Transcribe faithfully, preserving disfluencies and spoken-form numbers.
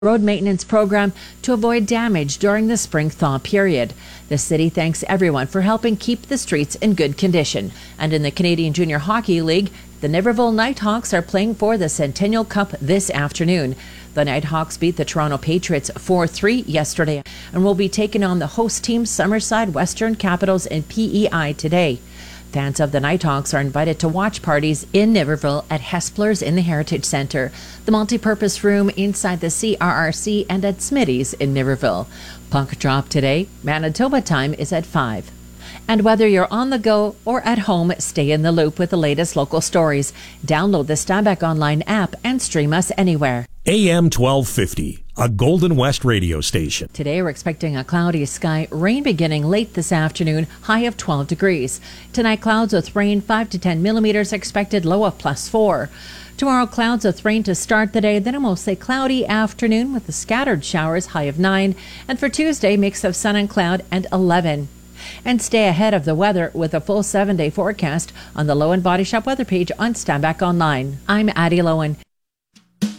road maintenance program to avoid damage during the spring thaw period. The city thanks everyone for helping keep the streets in good condition. And in the Canadian Junior Hockey League, the Niverville Nighthawks are playing for the Centennial Cup this afternoon. The Nighthawks beat the Toronto Patriots four three yesterday and will be taking on the host team Summerside Western Capitals in P E I today. Fans of the Nighthawks are invited to watch parties in Niverville at Hespler's in the Heritage Centre, the multi-purpose room inside the C R R C, and at Smitty's in Niverville. Puck drop today. Manitoba time is at five. And whether you're on the go or at home, stay in the loop with the latest local stories. Download the Steinbach Online app and stream us anywhere. A M twelve fifty, a Golden West radio station. Today we're expecting a cloudy sky, rain beginning late this afternoon, high of twelve degrees. Tonight clouds with rain, five to ten millimeters expected, low of plus four. Tomorrow clouds with rain to start the day, then a mostly cloudy afternoon with the scattered showers, high of nine. And for Tuesday, mix of sun and cloud and eleven. And stay ahead of the weather with a full seven-day forecast on the Lowen Body Shop weather page on Steinbach Online. I'm Addie Lowen.